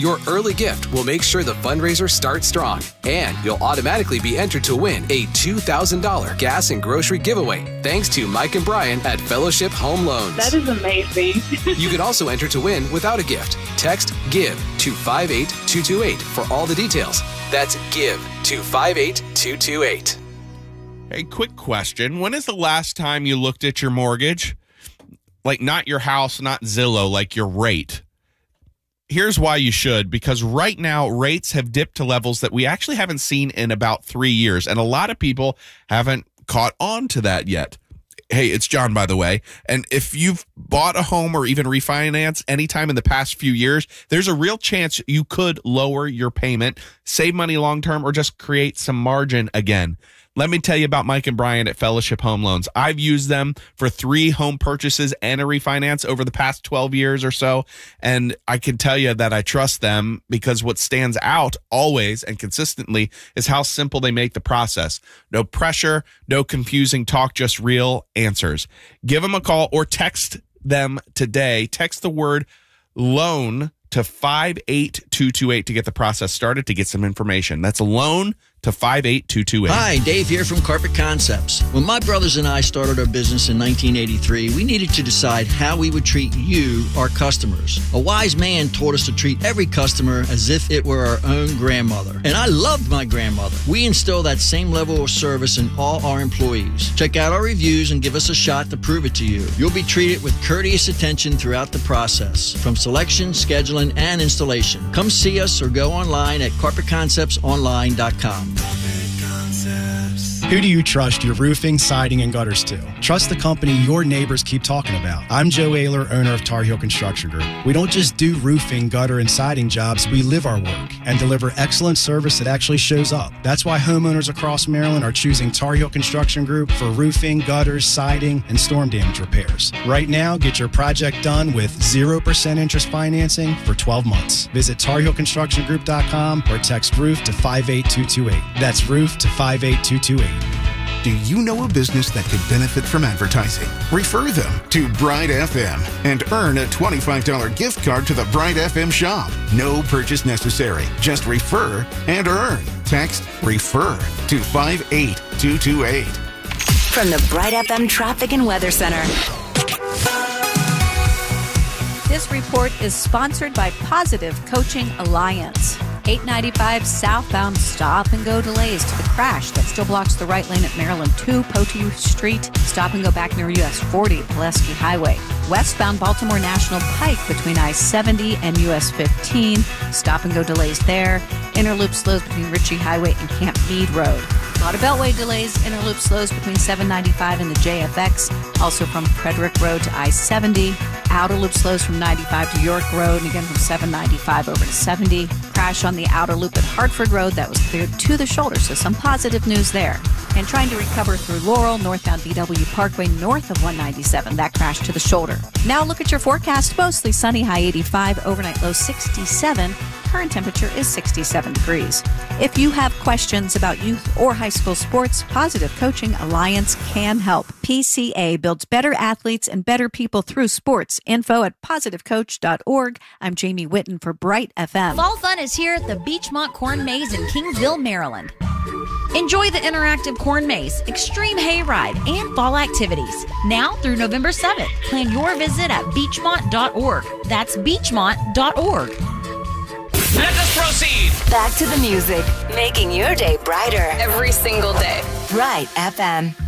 Your early gift will make sure the fundraiser starts strong, and you'll automatically be entered to win a $2,000 gas and grocery giveaway thanks to Mike and Brian at Fellowship Home Loans. That is amazing. You can also enter to win without a gift. Text GIVE to 58228 for all the details. That's GIVE to 58228. Hey, quick question. When is the last time you looked at your mortgage? Like, not your house, not Zillow, like your rate. Here's why you should, because right now rates have dipped to levels that we actually haven't seen in about 3 years, and a lot of people haven't caught on to that yet. Hey, it's John, by the way, and if you've bought a home or even refinance anytime in the past few years, there's a real chance you could lower your payment, save money long-term, or just create some margin again. Let me tell you about Mike and Brian at Fellowship Home Loans. I've used them for 3 home purchases and a refinance over the past 12 years or so, and I can tell you that I trust them because what stands out always and consistently is how simple they make the process. No pressure, no confusing talk, just real answers. Give them a call or text them today. Text the word LOAN to 58228 to get the process started, to get some information. That's LOAN to 58228. Hi, Dave here from Carpet Concepts. When my brothers and I started our business in 1983, we needed to decide how we would treat you, our customers. A wise man taught us to treat every customer as if it were our own grandmother. And I loved my grandmother. We instill that same level of service in all our employees. Check out our reviews and give us a shot to prove it to you. You'll be treated with courteous attention throughout the process, from selection, scheduling, and installation. Come see us or go online at carpetconceptsonline.com. Who do you trust your roofing, siding, and gutters to? Trust the company your neighbors keep talking about. I'm Joe Ayler, owner of Tar Heel Construction Group. We don't just do roofing, gutter, and siding jobs. We live our work and deliver excellent service that actually shows up. That's why homeowners across Maryland are choosing Tar Heel Construction Group for roofing, gutters, siding, and storm damage repairs. Right now, get your project done with 0% interest financing for 12 months. Visit TarHeelConstructionGroup.com or text ROOF to 58228. That's ROOF to 58228. Do you know a business that could benefit from advertising? Refer them to Bright FM and earn a $25 gift card to the Bright FM shop. No purchase necessary. Just refer and earn. Text REFER to 58228. From the Bright FM Traffic and Weather Center. This report is sponsored by Positive Coaching Alliance. 895 southbound stop-and-go delays to the crash that still blocks the right lane at Maryland 2, Poteau Street. Stop-and-go back near US 40, Pulaski Highway. Westbound Baltimore National Pike between I-70 and US 15. Stop-and-go delays there. Interloop slows between Ritchie Highway and Camp Meade Road. A lot of Beltway delays. Interloop slows between 795 and the JFX. Also from Frederick Road to I-70. Outer loop slows from 95 to York Road, and again from 795 over to 70. Crash on the outer loop at Hartford Road that was cleared to the shoulder, so some positive news there. And trying to recover through Laurel, northbound BW Parkway north of 197. That crash to the shoulder. Now look at your forecast. Mostly sunny, high 85, overnight low 67. Current temperature is 67 degrees. If you have questions about youth or high school sports, Positive Coaching Alliance can help. PCA builds better athletes and better people through sports. Info at positivecoach.org. I'm Jamie Whitten for Bright FM. Fall fun is here at the Beachmont Corn Maze in Kingsville, Maryland. Enjoy the interactive corn maze, extreme hayride, and fall activities. Now through November 7th. Plan your visit at beachmont.org. That's beachmont.org. Let us proceed. Back to the music, making your day brighter every single day. Bright FM.